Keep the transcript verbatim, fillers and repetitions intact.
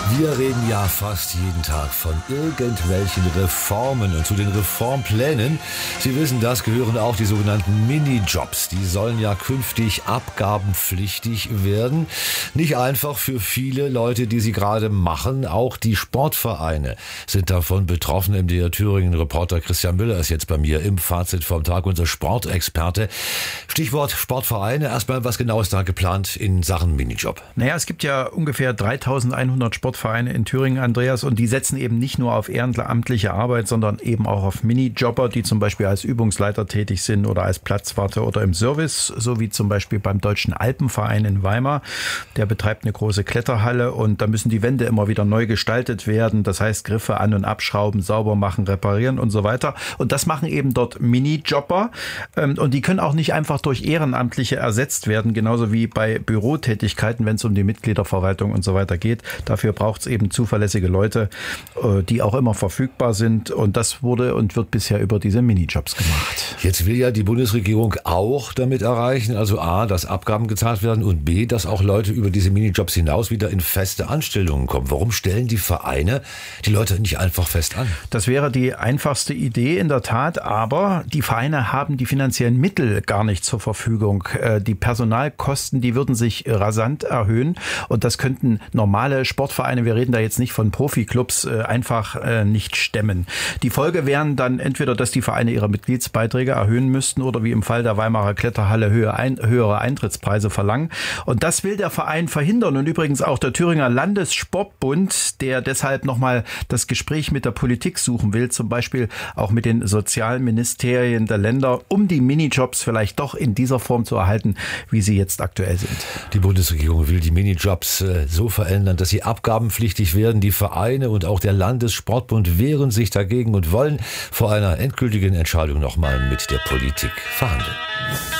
Wir reden ja fast jeden Tag von irgendwelchen Reformen und zu den Reformplänen, Sie wissen das, gehören auch die sogenannten Minijobs. Die sollen ja künftig abgabenpflichtig werden. Nicht einfach für viele Leute, die sie gerade machen. Auch die Sportvereine sind davon betroffen. M D R Thüringen-Reporter Christian Müller ist jetzt bei mir im Fazit vom Tag, unser Sportexperte. Stichwort Sportvereine. Erstmal, was genau ist da geplant in Sachen Minijob? Naja, es gibt ja ungefähr dreitausendeinhundert Sportvereine in Thüringen, Andreas, und die setzen eben nicht nur auf ehrenamtliche Arbeit, sondern eben auch auf Minijobber, die zum Beispiel als Übungsleiter tätig sind oder als Platzwarte oder im Service, so wie zum Beispiel beim Deutschen Alpenverein in Weimar. Der betreibt eine große Kletterhalle und da müssen die Wände immer wieder neu gestaltet werden. Das heißt, Griffe an- und abschrauben, sauber machen, reparieren und so weiter. Und das machen eben dort Minijobber. Und die können auch nicht einfach durch Ehrenamtliche ersetzt werden, genauso wie bei Bürotätigkeiten, wenn es um die Mitgliederverwaltung und so weiter geht. Dafür braucht es eben zuverlässige Leute, die auch immer verfügbar sind. Und das wurde und wird bisher über diese Minijobs gemacht. Jetzt will ja die Bundesregierung auch damit erreichen, also A, dass Abgaben gezahlt werden und B, dass auch Leute über diese Minijobs hinaus wieder in feste Anstellungen kommen. Warum stellen die Vereine die Leute nicht einfach fest an? Das wäre die einfachste Idee in der Tat, aber die Vereine haben die finanziellen Mittel gar nicht zur Verfügung. Die Personalkosten, die würden sich rasant erhöhen und das könnten normale Sportvereine, wir reden da jetzt nicht von Profiklubs, einfach nicht stemmen. Die Folge wären dann entweder, dass die Vereine ihre Mitgliedsbeiträge erhöhen müssten oder wie im Fall der Weimarer Kletterhalle höhere, ein, höhere Eintrittspreise verlangen. Und das will der Verein verhindern und übrigens auch der Thüringer Landessportbund, der deshalb nochmal das Gespräch mit der Politik suchen will, zum Beispiel auch mit den Sozialministerien der Länder, um die Minijobs vielleicht doch in dieser Form zu erhalten, wie sie jetzt aktuell sind. Die Bundesregierung will die Minijobs äh, so verändern, dass sie abgabenpflichtig werden. Die Vereine und auch der Landessportbund wehren sich dagegen und wollen vor einer endgültigen Entscheidung nochmal mit der Politik verhandeln.